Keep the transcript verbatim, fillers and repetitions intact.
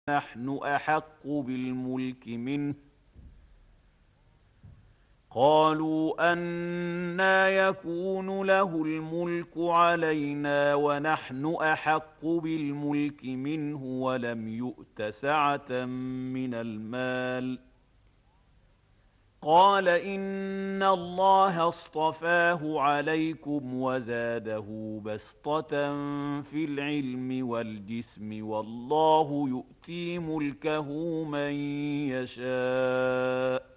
نحن أحق بالملك منه قالوا أنى يكون له الملك علينا ونحن أحق بالملك منه ولم يؤت سعة من المال قال إن الله اصطفاه عليكم وزاده بسطة في العلم والجسم والله يؤتي ملكه من يشاء